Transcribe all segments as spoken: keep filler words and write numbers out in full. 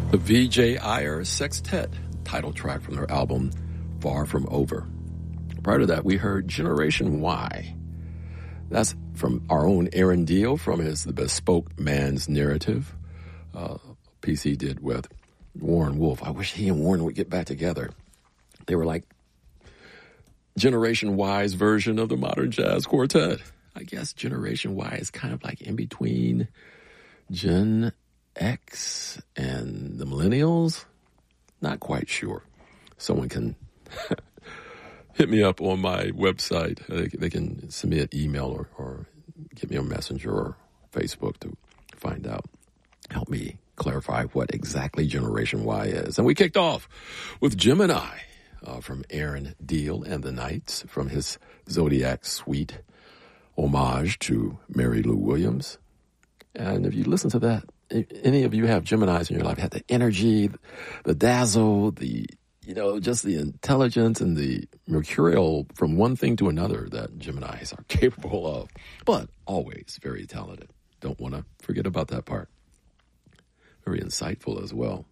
The V J. Iyer Sextet, title track from their album Far From Over. Prior to that, we heard Generation Y. That's from our own Aaron Deal from his The Bespoke Man's Narrative, uh, piece he did with Warren Wolf. I wish he and Warren would get back together. They were like Generation Y's version of the Modern Jazz Quartet. I guess Generation Y is kind of like in between Gen X and the Millennials. Not quite sure. Someone can hit me up on my website. They, they can send me an email or, or give me a messenger or Facebook to find out. Help me clarify what exactly Generation Y is. And we kicked off with Gemini uh, from Aaron Deal and the Knights from his Zodiac Suite homage to Mary Lou Williams. And if you listen to that, if any of you have Geminis in your life, have the energy, the dazzle, the, you know, just the intelligence and the mercurial from one thing to another that Geminis are capable of, but always very talented. Don't want to forget about that part. Very insightful as well.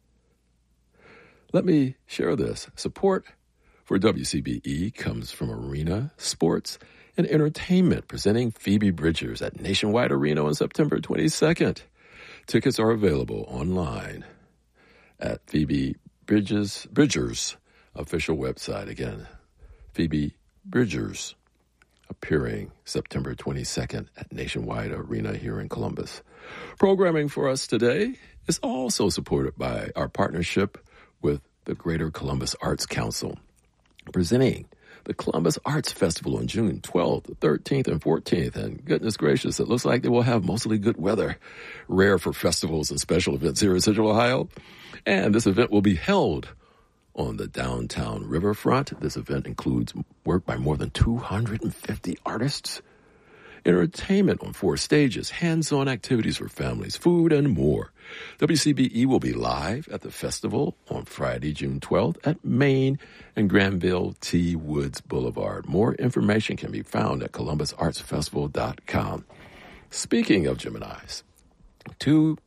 Let me share this. Support for W C B E comes from Arena Sports and Entertainment, presenting Phoebe Bridgers at Nationwide Arena on September twenty-second. Tickets are available online at Phoebe Bridges, Bridgers' official website. Again, Phoebe Bridgers appearing September twenty-second at Nationwide Arena here in Columbus. Programming for us today is also supported by our partnership with the Greater Columbus Arts Council, presenting the Columbus Arts Festival on June twelfth, thirteenth, and fourteenth. And goodness gracious, it looks like they will have mostly good weather, rare for festivals and special events here in Central Ohio. And this event will be held on the downtown riverfront. This event includes work by more than two hundred fifty artists, entertainment on four stages, hands-on activities for families, food, and more. W C B E will be live at the festival on Friday, June twelfth at Main and Granville T. Woods Boulevard. More information can be found at columbus arts festival dot com. Speaking of Geminis, two,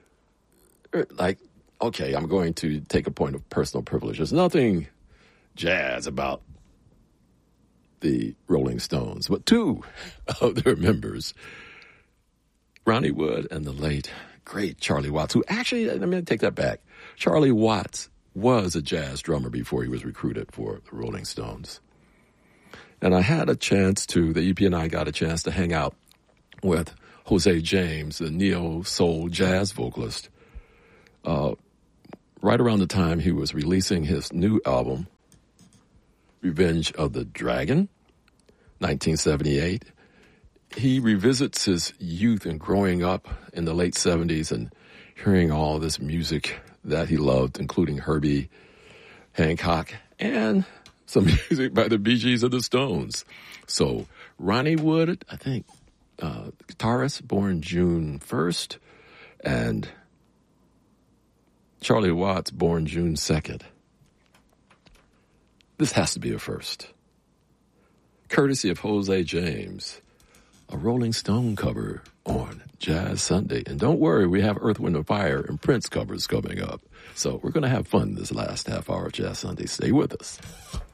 like, okay, I'm going to take a point of personal privilege. There's nothing jazz about the Rolling Stones, but two of their members, Ronnie Wood and the late, great Charlie Watts, who actually, let me take that back. Charlie Watts was a jazz drummer before he was recruited for the Rolling Stones. And I had a chance to, the E P and I got a chance to hang out with Jose James, the neo-soul jazz vocalist, uh, right around the time he was releasing his new album, Revenge of the Dragon, nineteen seventy-eight. He revisits his youth and growing up in the late seventies and hearing all this music that he loved, including Herbie Hancock and some music by the Bee Gees and the Stones. So Ronnie Wood, I think, uh, guitarist, born June first, and Charlie Watts, born June second. This has to be a first. Courtesy of Jose James, a Rolling Stone cover on Jazz Sunday. And don't worry, we have Earth, Wind, and Fire and Prince covers coming up. So we're going to have fun this last half hour of Jazz Sunday. Stay with us.